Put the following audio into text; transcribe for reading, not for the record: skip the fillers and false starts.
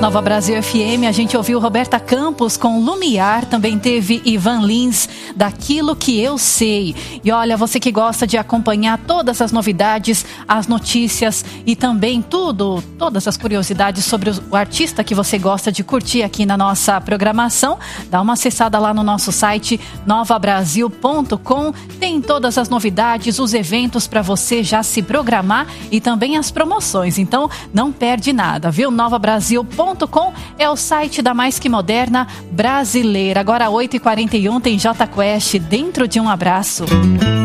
Nova Brasil FM, a gente ouviu Roberta Campos com Lumiar, também teve Ivan Lins, Daquilo que Eu Sei. E olha, você que gosta de acompanhar todas as novidades, as notícias e também todas as curiosidades sobre o artista que você gosta de curtir aqui na nossa programação, dá uma acessada lá no nosso site novabrasil.com, tem todas as novidades, os eventos para você já se programar e também as promoções, então não perde nada, viu? novabrasil.com é o site da mais que moderna brasileira. Agora 8h41 tem Jota Quest, Dentro de um Abraço.